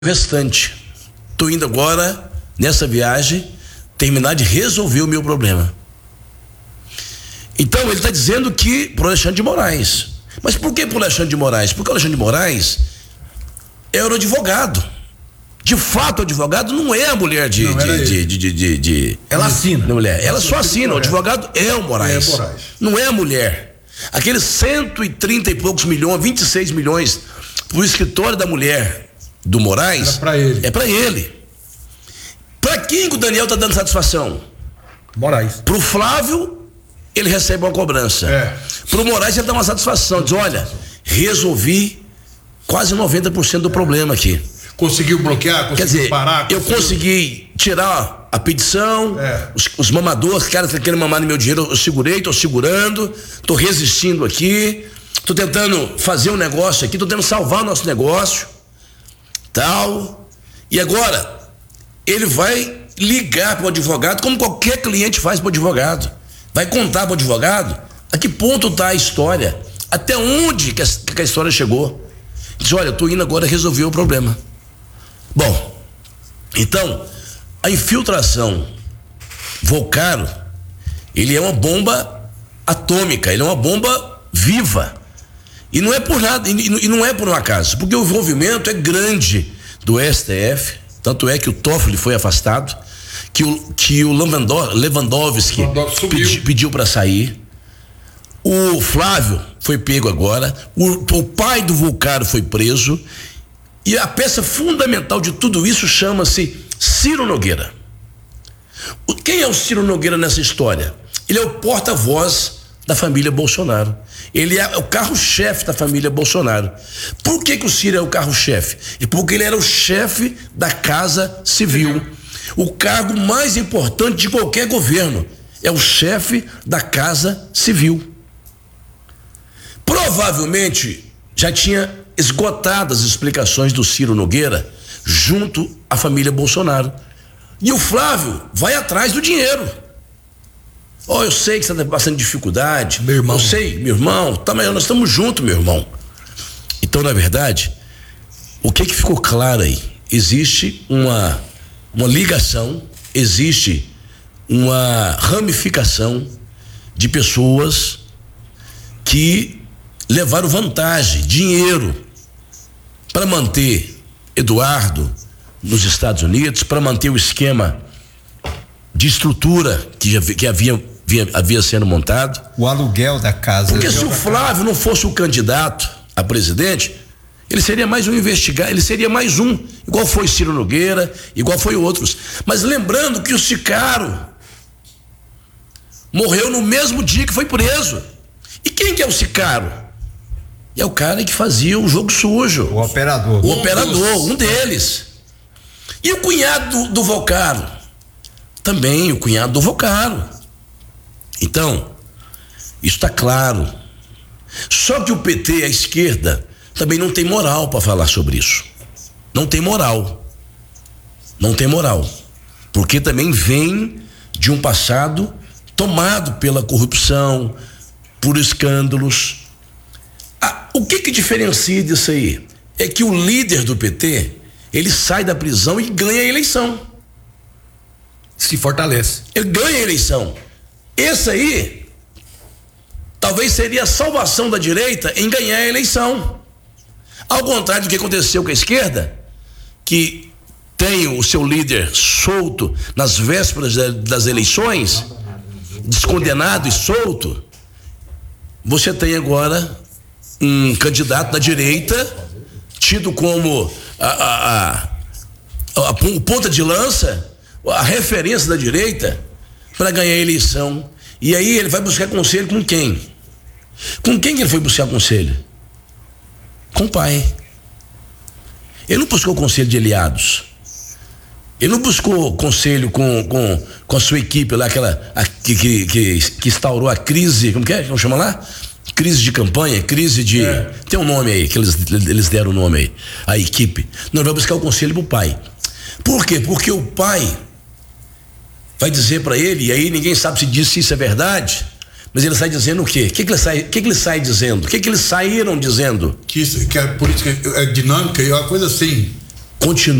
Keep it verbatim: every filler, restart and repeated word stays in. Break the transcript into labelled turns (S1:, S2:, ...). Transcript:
S1: restante. Tô indo agora, nessa viagem, terminar de resolver o meu problema. Então ele está dizendo que pro Alexandre de Moraes. Mas por que pro Alexandre de Moraes? Porque o Alexandre de Moraes era o advogado. De fato, o advogado não é a mulher de.
S2: Não,
S1: de, de, de, de, de, de
S2: Ela assina.
S1: Não, mulher. Ela só assina. O advogado é o Moraes.
S2: É Moraes.
S1: Não é a mulher. Aqueles cento e trinta e poucos milhões, vinte e seis milhões pro escritório da mulher do Moraes.
S2: Era pra ele.
S1: É pra ele. Pra quem que o Daniel tá dando satisfação?
S2: Moraes.
S1: Pro Flávio, ele recebe uma cobrança.
S2: É.
S1: Pro Moraes, ele dá uma satisfação. Diz: olha, resolvi quase noventa por cento do é. problema aqui.
S2: Conseguiu bloquear, conseguiu
S1: Quer dizer,
S2: parar?
S1: Eu
S2: conseguiu...
S1: consegui tirar a petição,
S2: é.
S1: os, os mamadores, caras que querem mamar no meu dinheiro, eu segurei, tô segurando, tô resistindo aqui, tô tentando fazer um negócio aqui, tô tentando salvar o nosso negócio, tal. E agora, ele vai ligar pro advogado, como qualquer cliente faz pro advogado. Vai contar pro advogado a que ponto tá a história, até onde que a, que a história chegou. Diz: olha, eu tô indo agora resolver o problema. Bom, então, a infiltração Volcaro, ele é uma bomba atômica, ele é uma bomba viva. E não é por nada, e, e não é por um acaso, porque o envolvimento é grande do S T F, tanto é que o Toffoli foi afastado, que o, que o Lewandowski pedi, pediu para sair, o Flávio foi pego agora, o, o pai do Volcaro foi preso. E a peça fundamental de tudo isso chama-se Ciro Nogueira. O, quem é o Ciro Nogueira nessa história? Ele é o porta-voz da família Bolsonaro. Ele é o carro-chefe da família Bolsonaro. Por que que o Ciro é o carro-chefe? E porque ele era o chefe da Casa Civil. O cargo mais importante de qualquer governo é o chefe da Casa Civil. Provavelmente já tinha esgotadas as explicações do Ciro Nogueira junto à família Bolsonaro. E o Flávio vai atrás do dinheiro. Ó, oh, eu sei que você está passando dificuldade.
S2: Meu irmão.
S1: Eu sei, meu irmão. Tá, mas nós estamos juntos, meu irmão. Então, na verdade, o que que ficou claro aí? Existe uma, uma ligação, existe uma ramificação de pessoas que levaram vantagem, dinheiro, para manter Eduardo nos Estados Unidos, para manter o esquema de estrutura que, já, que havia, havia, havia sendo montado.
S3: O aluguel da casa.
S1: Porque se o Flávio não fosse o candidato a presidente, ele seria mais um investigado, ele seria mais um, igual foi Ciro Nogueira, igual foi outros. Mas lembrando que o Sicaro morreu no mesmo dia que foi preso. E quem que é o Sicaro? É o cara que fazia o jogo sujo.
S3: O operador.
S1: O operador, um deles. E o cunhado do, do Volcaro? Também o cunhado do Volcaro. Então, isso está claro. Só que o P T, a esquerda, também não tem moral para falar sobre isso. Não tem moral. Não tem moral. Porque também vem de um passado tomado pela corrupção, por escândalos. Ah, o que que diferencia disso aí? É que o líder do P T, ele sai da prisão e ganha a eleição.
S2: Se fortalece.
S1: Ele ganha a eleição. Esse aí, talvez seria a salvação da direita em ganhar a eleição. Ao contrário do que aconteceu com a esquerda, que tem o seu líder solto nas vésperas das eleições, descondenado e solto. Você tem agora um candidato da direita, tido como a, a, a, a, a ponta de lança, a referência da direita, para ganhar a eleição. E aí ele vai buscar conselho com quem? Com quem que ele foi buscar conselho? Com o pai. Ele não buscou conselho de aliados. Ele não buscou conselho com, com, com a sua equipe lá, aquela a, que, que, que, que instaurou a crise, como que é? Como chama lá? Crise de campanha, crise de... É. Tem um nome aí, que eles, eles deram o nome aí, a equipe. Não, vai buscar o conselho pro pai. Por quê? Porque o pai vai dizer para ele, e aí ninguém sabe se diz se isso é verdade, mas ele sai dizendo o quê? O que que ele sai, que que ele sai dizendo? O que que eles saíram dizendo?
S2: Que, isso, que a política é dinâmica e é uma coisa assim...
S1: continua